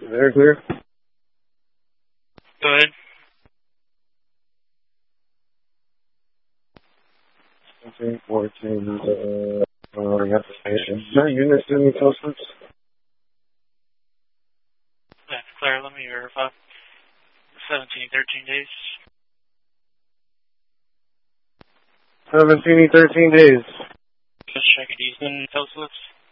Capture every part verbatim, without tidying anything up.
Very clear. Go ahead. seventeen, fourteen, uh, uh, we got the station. Is there units in the customers? That's clear. Let me verify. seventeen, thirteen days. seventeen, thirteen days. Just check it. He's in tow slips.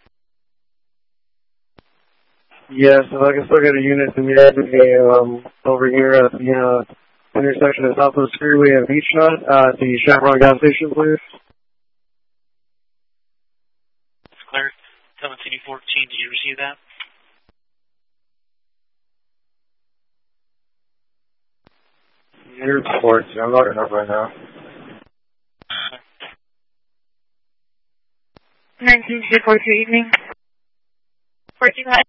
Yes, yeah, so I can still get a unit in the um, over here at the uh, intersection of Southwest Freeway and Beachfront uh, at the Chevron gas station, please. It's clear. seventeen, fourteen. Did you receive that? Your reports. I'm logging up right now. nineteen two forty-two evening. fourteen high.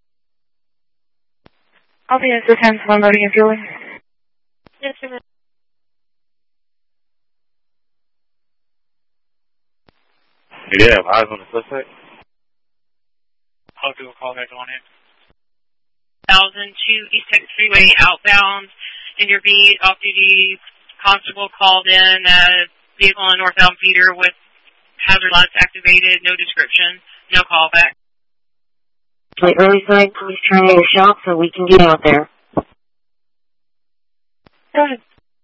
I'll be at the ten for unloading and fueling. Yes, sir. You did have eyes on the suspect? I'll do a call back on it. one thousand two East Texas Freeway outbound. In your beat, off-duty constable called in a vehicle on northbound feeder with hazard lights activated, no description, no callback. Okay, early side, please turn in your shop so we can get out there. Go ahead.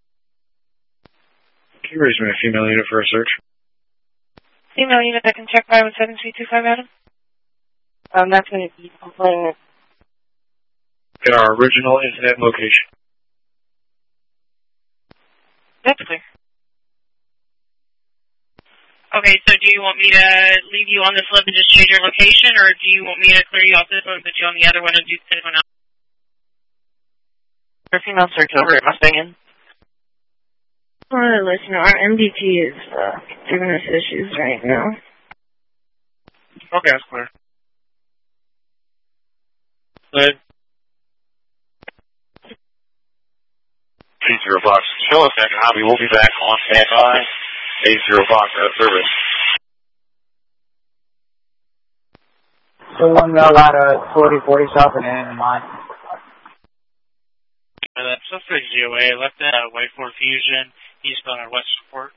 Can you raise me a female unit for a search? Female unit that can check five one seven three two five, Adam? Um, that's going to be complaining. Get our original incident location. That's clear. Okay, so do you want me to leave you on this list and just change your location, or do you want me to clear you off this one and put you on the other one and do this one out? For female search over at Mustang. Well, listen, our M D T is uh, giving us issues right now. Okay, that's clear. Good. eight zero Fox, show us that copy. We'll be back on standby. eight zero Fox, out of service. So one mil out of forty forty south and in mine. Uh, that's suspect G O A. Left at uh, Whiteford Fusion, eastbound or west support.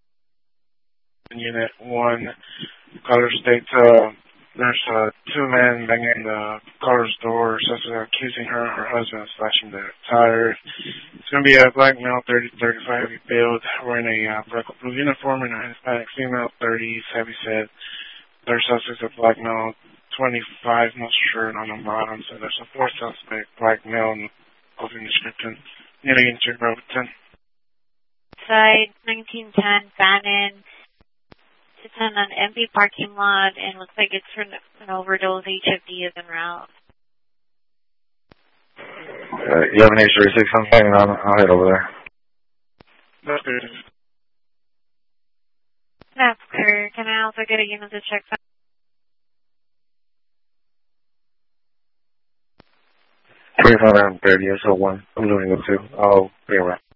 Unit one, Color State, uh, there's uh, two men banging the car's door, suspect accusing her and her husband of slashing the tires. It's going to be a black male, thirty to thirty-five, build, wearing a uh, black blue uniform, and a Hispanic female, thirty, heavy set. There's suspects a black male, twenty-five, no shirt on the bottom, so there's a fourth suspect, black male, clothing description. Nearly into road ten. Side nineteen ten, Bannon. It's in an empty parking lot and looks like it's for an overdose. H F D is en route. Uh, you have an H thirty-six, I'm hanging on. I'll head over there. That's good. That's clear. Can I also get a unit to check that? twenty-five and thirty, S O one. I'm doing it too. I'll be around.